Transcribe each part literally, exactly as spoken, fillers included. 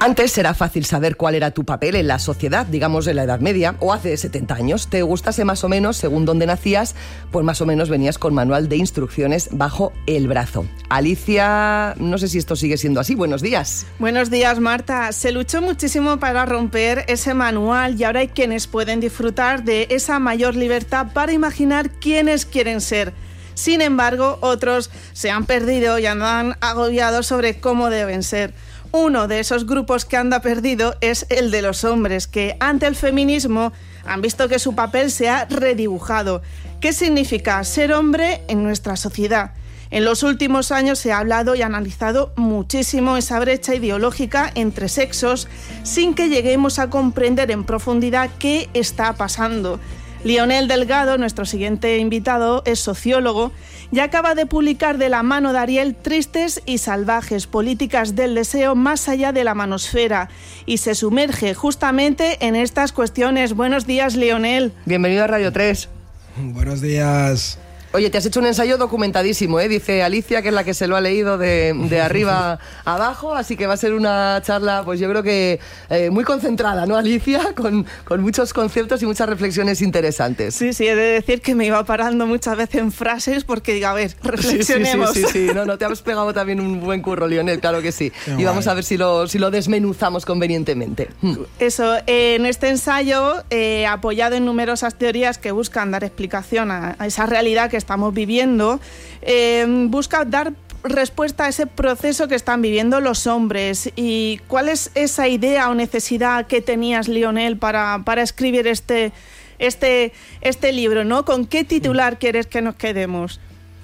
Antes era fácil saber cuál era tu papel en la sociedad, digamos en la Edad Media o hace setenta años. Te gustase más o menos según dónde nacías, pues más o menos venías con manual de instrucciones bajo el brazo. Alicia, no sé si esto sigue siendo así. Buenos días. Buenos días, Marta. Se luchó muchísimo para romper ese manual y ahora hay quienes pueden disfrutar de esa mayor libertad para imaginar quiénes quieren ser. Sin embargo, otros se han perdido y andan agobiados sobre cómo deben ser. Uno de esos grupos que anda perdido es el de los hombres, que ante el feminismo han visto que su papel se ha redibujado. ¿Qué significa ser hombre en nuestra sociedad? En los últimos años se ha hablado y analizado muchísimo esa brecha ideológica entre sexos sin que lleguemos a comprender en profundidad qué está pasando. Lionel Delgado, nuestro siguiente invitado, es sociólogo y acaba de publicar de la mano de Ariel Tristes y Salvajes, políticas del deseo más allá de la manosfera, y se sumerge justamente en estas cuestiones. Buenos días, Lionel. Bienvenido a Radio tres. Buenos días. Oye, te has hecho un ensayo documentadísimo, ¿eh? Dice Alicia, que es la que se lo ha leído de, de arriba a abajo, así que va a ser una charla, pues yo creo que eh, muy concentrada, ¿no, Alicia? Con, con muchos conceptos y muchas reflexiones interesantes. Sí, sí, he de decir que me iba parando muchas veces en frases porque digo, a ver, reflexionemos. Sí, sí, sí, sí, sí. No, no, te has pegado también un buen curro, Lionel, claro que sí. Qué y guay. Vamos a ver si lo, si lo desmenuzamos convenientemente. Eso, eh, en este ensayo, eh, apoyado en numerosas teorías que buscan dar explicación a, a esa realidad que estamos viviendo, eh, busca dar respuesta a ese proceso que están viviendo los hombres. ¿Y cuál es esa idea o necesidad que tenías, Lionel, para, para escribir este, este, este libro, ¿no? ¿Con qué titular quieres que nos quedemos?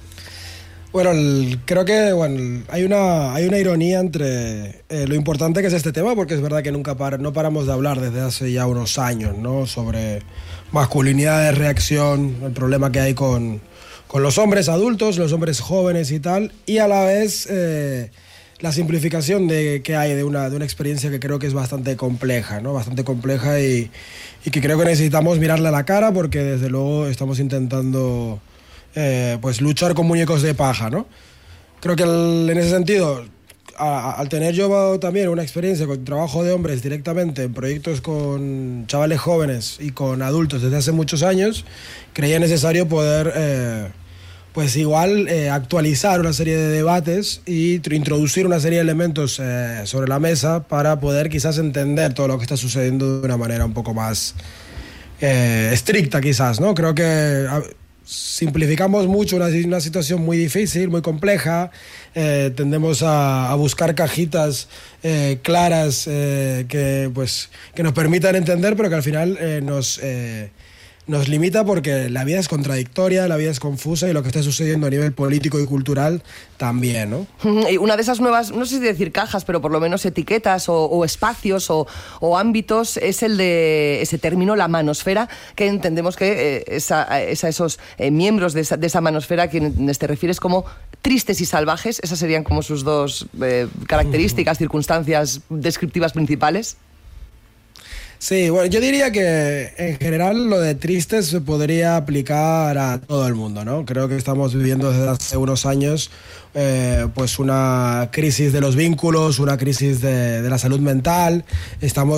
Bueno, el, creo que bueno, hay, una, hay una ironía entre eh, lo importante que es este tema, porque es verdad que nunca para, no paramos de hablar desde hace ya unos años, ¿no? Sobre masculinidad de reacción, el problema que hay con, con los hombres adultos, los hombres jóvenes y tal, y a la vez eh, la simplificación de, que hay de una, de una experiencia que creo que es bastante compleja, ¿no? Bastante compleja y, y que creo que necesitamos mirarle a la cara, porque desde luego estamos intentando eh, pues luchar con muñecos de paja, ¿no? Creo que el, en ese sentido, a, al tener yo también una experiencia con trabajo de hombres directamente en proyectos con chavales jóvenes y con adultos desde hace muchos años, creía necesario poder eh, pues igual eh, actualizar una serie de debates y introducir una serie de elementos eh, sobre la mesa para poder quizás entender todo lo que está sucediendo de una manera un poco más eh, estricta quizás, ¿no? Creo que a, simplificamos mucho una, una situación muy difícil, muy compleja, eh, tendemos a, a buscar cajitas eh, claras eh, que, pues, que nos permitan entender, pero que al final eh, nos... Eh, nos limita porque la vida es contradictoria, la vida es confusa y lo que está sucediendo a nivel político y cultural también, ¿no? Y una de esas nuevas, no sé si decir cajas, pero por lo menos etiquetas o, o espacios o, o ámbitos es el de ese término, la manosfera, que entendemos que eh, es, a, es a esos eh, miembros de esa, de esa manosfera a quienes te refieres como tristes y salvajes. Esas serían como sus dos eh, características, circunstancias descriptivas principales. Sí, bueno, yo diría que en general lo de tristes se podría aplicar a todo el mundo, ¿no? Creo que estamos viviendo desde hace unos años eh, pues una crisis de los vínculos, una crisis de, de la salud mental, estamos